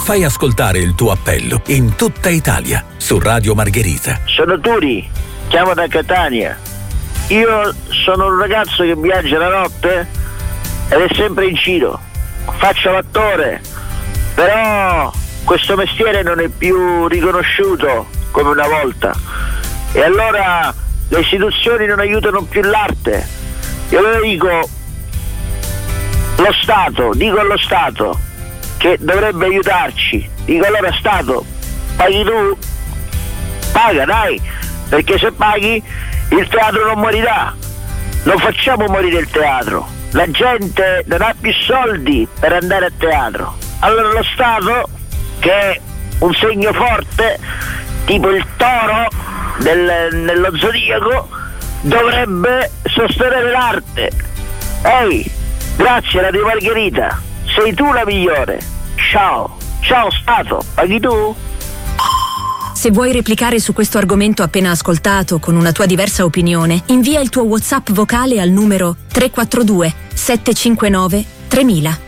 Fai ascoltare il tuo appello in tutta Italia su Radio Margherita. Sono Turi, chiamo da Catania. Io sono un ragazzo che viaggia la notte ed è sempre in giro. Faccio l'attore, però questo mestiere non è più riconosciuto come una volta. E allora le istituzioni non aiutano più l'arte. Io lo dico allo Stato che dovrebbe aiutarci. Dico allora Stato, paghi tu? Paga dai, perché se paghi il teatro non morirà. Non facciamo morire il teatro. La gente non ha più soldi per andare a teatro. Allora lo Stato, che è un segno forte, tipo il toro nello zodiaco, dovrebbe sostenere l'arte. Ehi, grazie Radio Margherita, sei tu la migliore. Ciao Stato, paghi tu? Se vuoi replicare su questo argomento appena ascoltato con una tua diversa opinione, invia il tuo WhatsApp vocale al numero 342 759 3000.